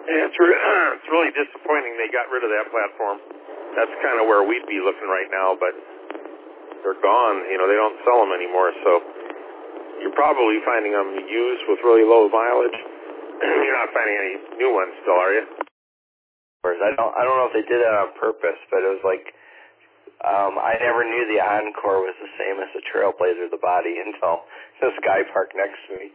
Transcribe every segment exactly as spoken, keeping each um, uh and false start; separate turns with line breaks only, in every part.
Yeah, it's, re- it's really disappointing they got rid of that platform. That's kind of where we'd be looking right now, but they're gone. You know, they don't sell them anymore, so you're probably finding them used with really low mileage. You're not finding any new ones still, are you?
I don't, I don't know if they did that on purpose, but it was like, um, I never knew the Encore was the same as the Trailblazer, the body, until this guy parked next to me.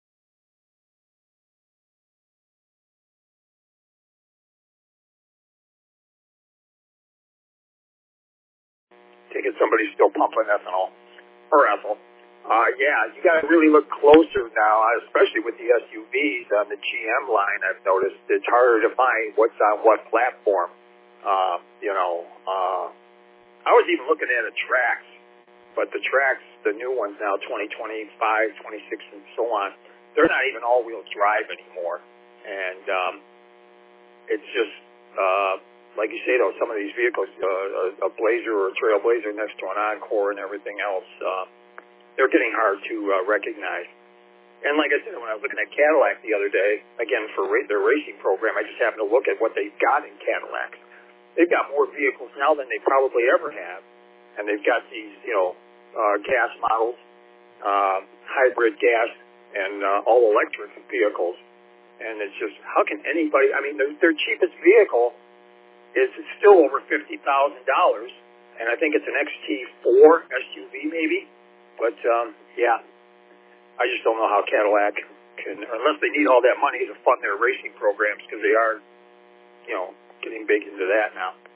Take it somebody's still pumping ethanol or ethyl. Uh, yeah, you got to really look closer now, especially with the S U Vs on the G M line. I've noticed it's harder to find what's on what platform. Uh, you know, uh, I was even looking at a Trax, but the Trax, the new ones now, twenty twenty-five, twenty-six, and so on, they're not even all-wheel drive anymore. And um, it's just, uh, like you say, though, some of these vehicles, uh, a, a Blazer or a Trailblazer next to an Encore and everything else, uh, they're getting hard to uh, recognize. And like I said, when I was looking at Cadillac the other day, again, for ra- their racing program, I just happened to look at what they've got in Cadillac. They've got more vehicles now than they probably ever have. And they've got these, you know, uh, gas models, uh, hybrid gas, and uh, all-electric vehicles. And it's just, how can anybody, I mean, their, their cheapest vehicle is still over fifty thousand dollars. And I think it's an X T four S U V maybe. But, um, yeah, I just don't know how Cadillac can, unless they need all that money to fund their racing programs, because they are, you know, getting big into that now.